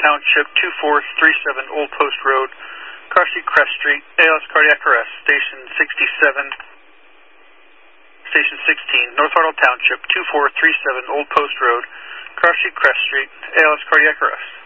Township, 2437 Old Post Road, Car Seat Crest Street, ALS cardiac arrest, Station 67, Station 16, North Arnold Township, 2437 Old Post Road, Car Seat Crest Street, ALS cardiac arrest.